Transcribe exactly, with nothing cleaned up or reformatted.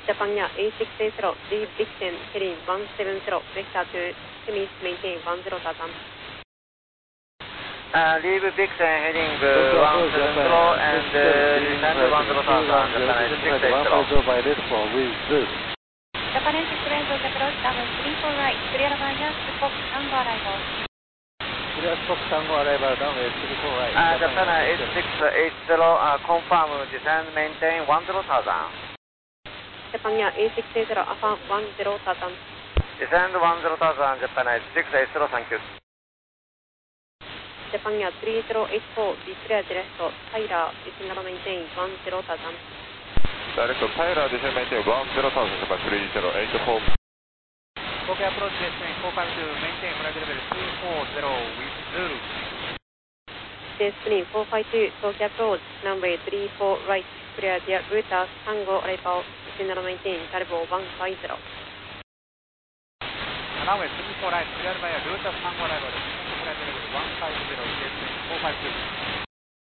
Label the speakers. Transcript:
Speaker 1: Japan A six eighty, leave Dixon heading one seven zero, vector two, please maintain one zero thousand.
Speaker 2: Uh, leave Dixon heading uh, one seven zero and uh, descend one zero thousand, Japan A six eighty.
Speaker 3: by this one with this.
Speaker 1: Japan A six eighty, approach down three four right, clear via Fox Tango arrival.
Speaker 3: Clear Fox Tango arrival down three four right.
Speaker 2: Uh, Japan A six eighty, uh, confirm descend maintain one zero thousand.
Speaker 1: Japan A six eighty, affirm one zero thousand.
Speaker 2: Descend one zero thousand, Japan A six eighty, thank you.
Speaker 1: Japan A three zero eight four, be clear direct, Tyler, descend maintain one zero thousand.
Speaker 4: Direct Tyler, descend maintain one zero thousand, Japan three zero eight four.
Speaker 5: Okay, approach descend four five two, maintain flag level two four zero with Zulu.
Speaker 1: Destiny four five two, Tokyo approach, runway three four right, clear via Ruta Tango arrival, descend maintain Carbo one five zero.
Speaker 5: Runway three four right, clear via Ruta Tango arrival, descend flag level one five zero, descend four five two.